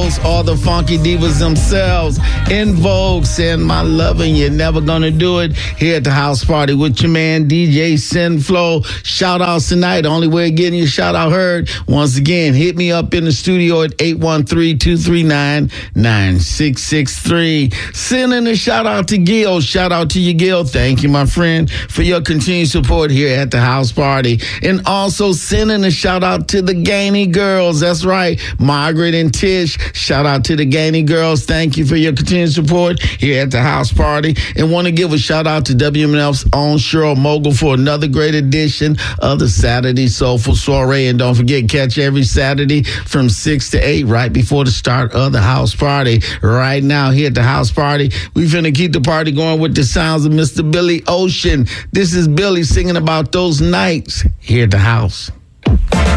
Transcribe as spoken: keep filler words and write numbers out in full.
hosts, all the funky divas themselves. In Vogue saying my loving, you're never gonna do it. Here at the house party with your man D J Sinflow. Shout outs tonight. Only way of getting your shout out heard. Once again, hit me up in the studio at eight one three, two three nine, nine six six three. Sending a shout out to Gil. Shout out to you, Gil. Thank you, my friend, for your continued support here at the house party. And also sending a shout out to the Gainey girls. That's right, Margaret and Tish. Shout out to the Gainey girls. Thank you for your continued support here at the house party. And want to give a shout out to W M F's own Cheryl Mogul for another great edition of the Saturday Soulful Soiree. And don't forget, catch every Saturday from six to eight right before the start of the house party. Right now here at the house party, we finna keep the party going with the sounds of Mister Billy Ocean. This is Billy singing about those nights here at the house.